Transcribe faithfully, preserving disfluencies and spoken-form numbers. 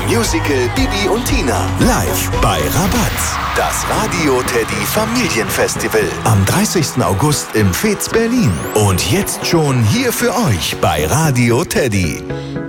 Musical Bibi und Tina. Live bei Rabatz. Das Radio Teddy Familienfestival. Am dreißigsten August im Fez Berlin. Und jetzt schon hier für euch bei Radio Teddy.